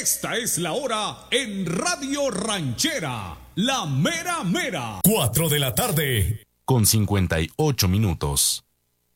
Esta es la hora en Radio Ranchera, la mera mera. 4 de la tarde, con 58 minutos.